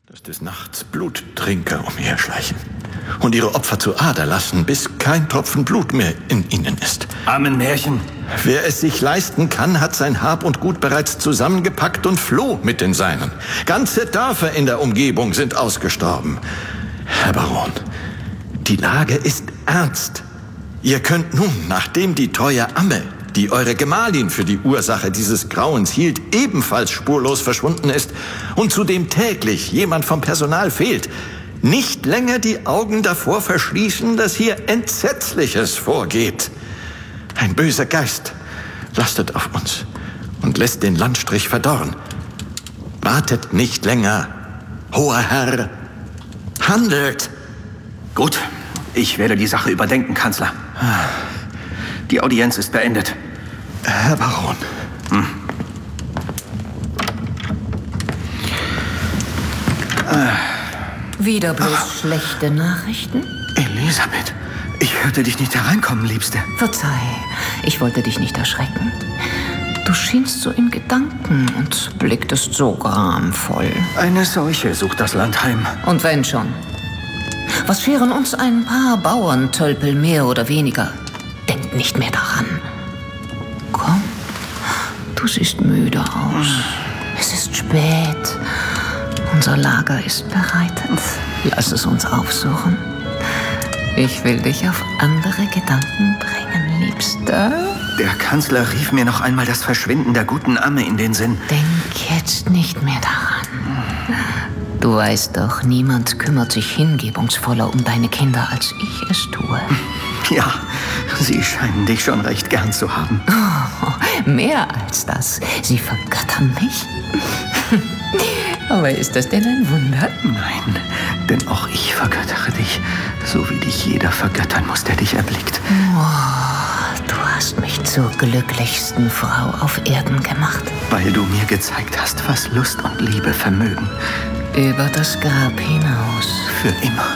dass des Nachts Bluttrinker umherschleichen und ihre Opfer zu Ader lassen, bis kein Tropfen Blut mehr in ihnen ist. Ammenmärchen. Wer es sich leisten kann, hat sein Hab und Gut bereits zusammengepackt und floh mit den Seinen. Ganze Dörfer in der Umgebung sind ausgestorben. Herr Baron, die Lage ist ernst. Ihr könnt nun, nachdem die treue Amme, die eure Gemahlin für die Ursache dieses Grauens hielt, ebenfalls spurlos verschwunden ist und zudem täglich jemand vom Personal fehlt, nicht länger die Augen davor verschließen, dass hier Entsetzliches vorgeht. Ein böser Geist lastet auf uns und lässt den Landstrich verdorren. Wartet nicht länger, hoher Herr, handelt! Gut, ich werde die Sache überdenken, Kanzler. Die Audienz ist beendet. Herr Baron. Wieder bloß schlechte Nachrichten? Elisabeth, ich hörte dich nicht hereinkommen, Liebste. Verzeih, ich wollte dich nicht erschrecken. Du schienst so in Gedanken und blicktest so gramvoll. Eine Seuche sucht das Land heim. Und wenn schon. Was scheren uns ein paar Bauerntölpel mehr oder weniger? Denk nicht mehr daran. Komm, du siehst müde aus. Es ist spät. Unser Lager ist bereitet. Lass es uns aufsuchen. Ich will dich auf andere Gedanken bringen, Liebster. Der Kanzler rief mir noch einmal das Verschwinden der guten Amme in den Sinn. Denk jetzt nicht mehr daran. Du weißt doch, niemand kümmert sich hingebungsvoller um deine Kinder, als ich es tue. Ja, sie scheinen dich schon recht gern zu haben. Oh, mehr als das. Sie vergöttern mich. Aber ist das denn ein Wunder? Nein, denn auch ich vergöttere dich, so wie dich jeder vergöttern muss, der dich erblickt. Oh, du hast mich zur glücklichsten Frau auf Erden gemacht. Weil du mir gezeigt hast, was Lust und Liebe vermögen. Über das Grab hinaus. Für immer.